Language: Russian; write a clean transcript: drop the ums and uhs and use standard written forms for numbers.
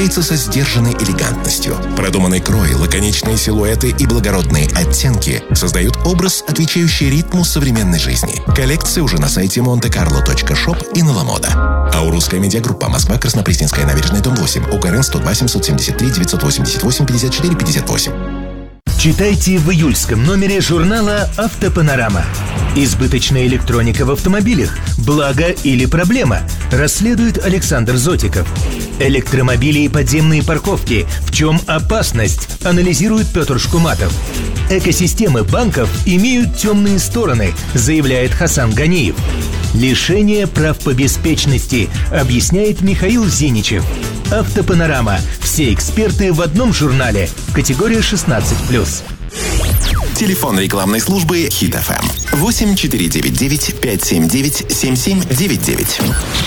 сочетается со сдержанной элегантностью. Продуманный крой, лаконичные силуэты и благородные оттенки создают образ, отвечающий ритму современной жизни. Коллекция уже на сайте montecarlo.shop и на Ламода. Аурусская медиагруппа. Москва, Краснопресненская набережная, дом 8. УКРН 102 773 988 54 58. Читайте в июльском номере журнала «Автопанорама». Избыточная электроника в автомобилях. Благо или проблема? Расследует Александр Зотиков. Электромобили и подземные парковки. В чем опасность? Анализирует Петр Шкуматов. Экосистемы банков имеют темные стороны, заявляет Хасан Ганиев. Лишение прав по беспечности, объясняет Михаил Зиничев. «Автопанорама». Все эксперты в одном журнале. Категория 16+. Телефон рекламной службы Hit FM 8499 579 7799.